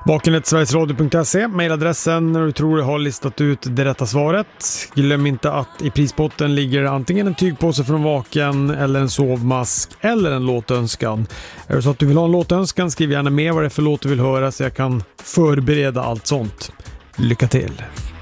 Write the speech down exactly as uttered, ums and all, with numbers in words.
vaken snabel-a sverigesradio punkt se, mejladressen när du tror jag har listat ut det rätta svaret. Glöm inte att i prispotten ligger antingen en tygpåse från Vaken eller en sovmask eller en låtönskan. Är det så att du vill ha en låtönskan, skriv gärna med vad det är för låt du vill höra så jag kan förbereda allt sånt. Lycka till!